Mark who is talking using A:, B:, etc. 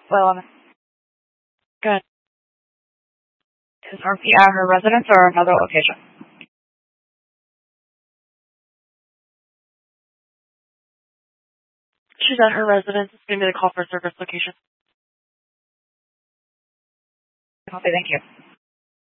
A: Well,
B: Good.
A: is RP at her residence or another location?
B: She's at her residence. It's going to be the call for service location.
A: Okay, thank you.